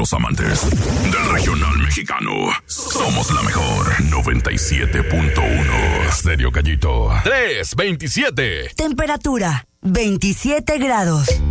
los amantes del regional mexicano. Somos la mejor. 97.1 Stereo Gallito. 327. Temperatura 27 grados.